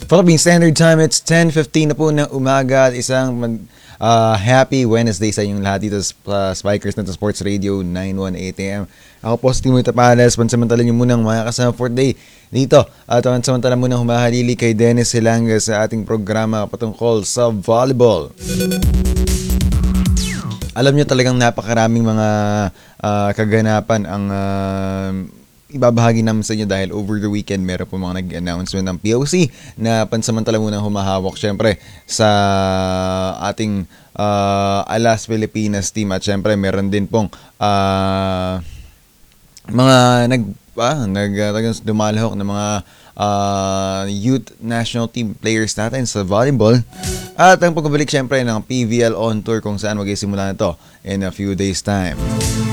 Philippine Standard Time, it's 10:15 na po ng umaga at isang happy Wednesday sa inyong lahat dito sa Spikers na Sports Radio 918 AM. Ako po si Timoy Tapales, pansamantala nyo munang mga kasama for day dito. At pansamantala munang humahalili kay Dennis Hilanga sa ating programa patungkol sa volleyball. Alam nyo talagang napakaraming mga kaganapan ang ibabahagi namin sa inyo dahil over the weekend meron po mga nag-announcement ng POC na pansamantala munang humahawak syempre sa ating Alas Pilipinas team at syempre meron din pong mga dumalahok na mga youth national team players natin sa volleyball at ang pagbabalik syempre ng PVL on tour kung saan mag-isimula na to in a few days time.